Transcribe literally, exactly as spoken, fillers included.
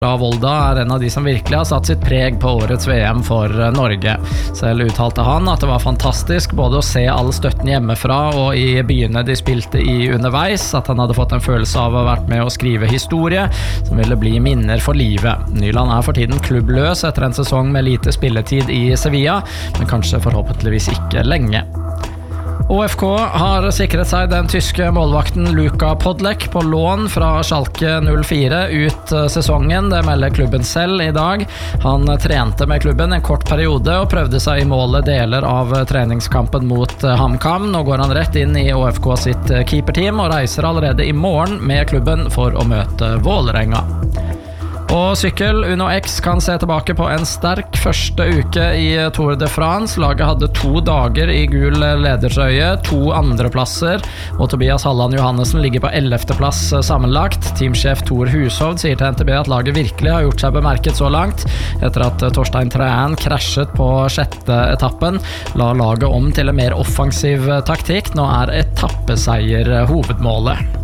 Fra Volda er en av de som virkelig har satt sitt preg på årets V M for Norge. Selv uttalte han at det var fantastisk både å se all støtten hjemmefra og i byene de spilte i underveis, at han hadde fått en følelse av å ha vært med å skrive historie som ville bli minner for livet. Nyland er for tiden klubbløs etter en sesong med lite spilletid i Sevilla, men kanskje forhåpentligvis ikke lenge. O F K har sikret seg den tyske målvakten Luka Podlek på lån fra Schalke null fire ut sesongen, det melder klubben selv i dag. Han trente med klubben en kort periode og prøvde seg i målet deler av treningskampen mot HamKam. Nå går han rett inn i O F K sitt keeperteam og reiser allerede i morgen med klubben for å møte Vålerenga. Og sykkel, Uno X kan se tilbake på en sterk første uke i Tour de France. Laget hadde to dager i gul ledertrøye, to andreplasser, og Tobias Halland Johannessen ligger på ellevte plass sammenlagt. Teamsjef Thor Hushovd sier til N T B at laget virkelig har gjort seg bemerket så langt, etter at Torstein Træn krasjet på sjette etappen. La laget om til en mer offensiv taktikk. Nå er etappeseier hovedmålet.